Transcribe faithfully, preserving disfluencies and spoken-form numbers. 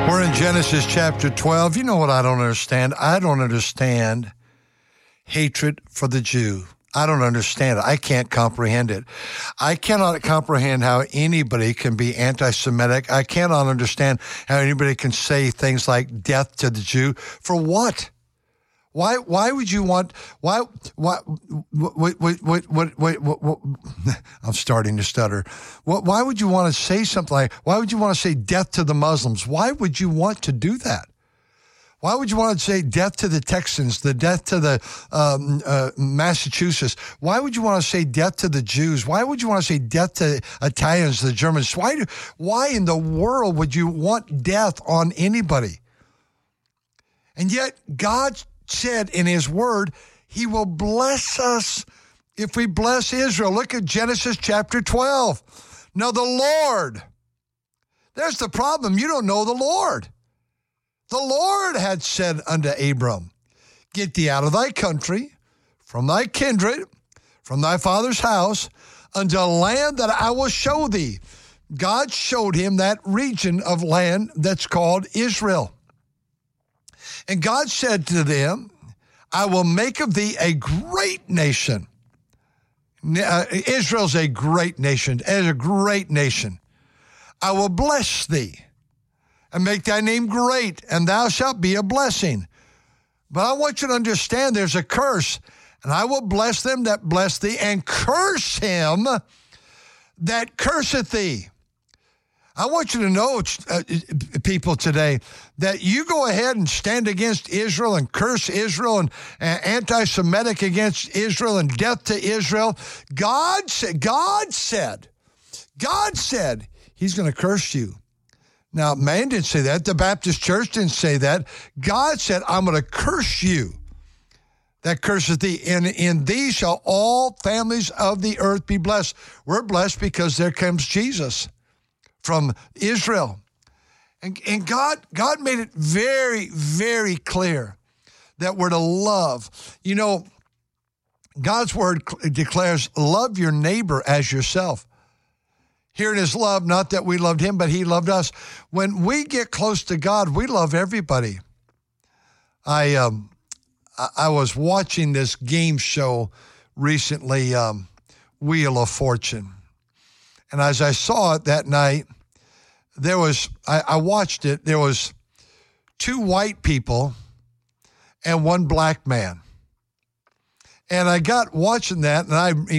We're in Genesis chapter twelve. You know what I don't understand? I don't understand hatred for the Jew. I don't understand it. I can't comprehend it. I cannot comprehend how anybody can be anti-Semitic. I cannot understand how anybody can say things like death to the Jew. For what? Why? Why would you want? Why? Why? Wait! Wait! Wait! Wait! Wait! wait, wait I'm starting to stutter. What? Why would you want to say something like? Why would you want to say death to the Muslims? Why would you want to do that? Why would you want to say death to the Texans, the death to the um, uh, Massachusetts? Why would you want to say death to the Jews? Why would you want to say death to Italians, the Germans? Why? Do, why in the world would you want death on anybody? And yet God said in his word, he will bless us if we bless Israel. Look at Genesis chapter twelve. Now the Lord, there's the problem. You don't know the Lord. The Lord had said unto Abram, get thee out of thy country, from thy kindred, from thy father's house, unto a land that I will show thee. God showed him that region of land that's called Israel. And God said to them, I will make of thee a great nation. Uh, Israel's a great nation, as a great nation. I will bless thee and make thy name great, and thou shalt be a blessing. But I want you to understand there's a curse, and I will bless them that bless thee, and curse him that curseth thee. I want you to know, uh, people today, that you go ahead and stand against Israel and curse Israel and uh, anti-Semitic against Israel and death to Israel. God said, God said, God said he's going to curse you. Now, man didn't say that. The Baptist church didn't say that. God said, I'm going to curse you. That curseth thee. And in thee shall all families of the earth be blessed. We're blessed because there comes Jesus from Israel. And, and God, God made it very, very clear that we're to love. You know, God's word declares, love your neighbor as yourself. Herein is love, not that we loved him, but he loved us. When we get close to God, we love everybody. I um, I was watching this game show recently, um, Wheel of Fortune. And as I saw it that night, there was, I, I watched it, there was two white people and one black man. And I got watching that, and I